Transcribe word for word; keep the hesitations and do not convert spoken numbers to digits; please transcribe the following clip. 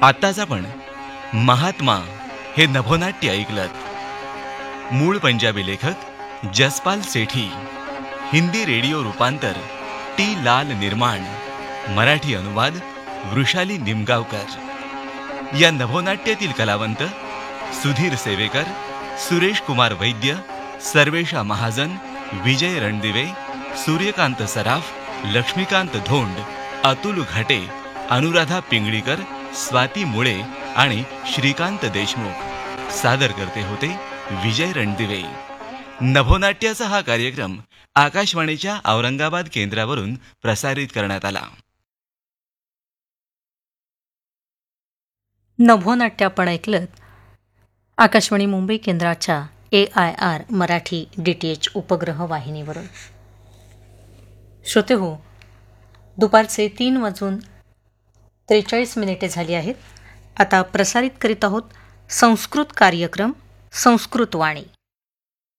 आत्ताच आपण महात्मा हे नभोनाट्य ऐकलत. मूळ पंजाबी लेखक जसपाल सेठी, हिंदी रेडिओ रूपांतर टी लाल निर्माण, मराठी अनुवाद वृषाली निमगावकर. या नभोनाट्यातील कलावंत सुधीर सेवेकर, सुरेश कुमार वैद्य, सर्वेशा महाजन, विजय रणदिवे, सूर्यकांत सराफ, लक्ष्मीकांत धोंड, अतुल घाटे, अनुराधा पिंगळीकर, स्वाती मुळे आणि श्रीकांत देशमुख. सादर करते होते विजय रणदिवे. नभोनाट्याचा हा कार्यक्रम आकाशवाणीच्या औरंगाबाद केंद्रावरून प्रसारित करण्यात आला. नभोनाट्य आपण ऐकलं आकाशवाणी मुंबई केंद्राच्या ए I R Marathi D T H उपग्रह वाहिनीवरून. श्रोते हो, दुपारचे तीन वाजून त्रेचाळीस मिनिटे झाली आहेत. आता प्रसारित करीत आहोत संस्कृत कार्यक्रम संस्कृत वाणी.